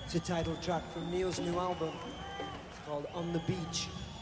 It's a title track from Neil's new album. It's called On the Beach.